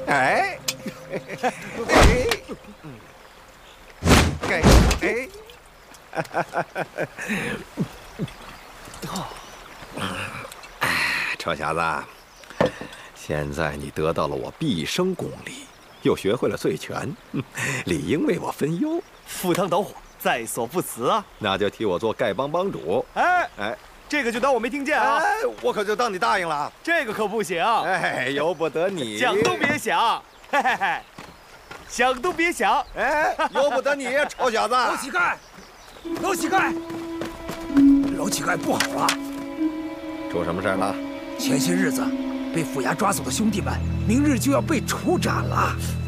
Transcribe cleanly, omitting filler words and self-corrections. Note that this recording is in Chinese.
哎，臭小子，现在你得到了我毕生功力，又学会了醉拳，理应为我分忧。 赴汤蹈火，在所不辞啊！ 那就替我做丐帮帮主。 哎，这个就当我没听见啊！ 哎，我可就当你答应了。 这个可不行。 哎，由不得你。 想都别想，嘿嘿嘿，想都别想。 哎，由不得你，臭小子！ 老乞丐，老乞丐，老乞丐不好了！ 出什么事了？ 前些日子被府衙抓走的兄弟们，明日就要被处斩了。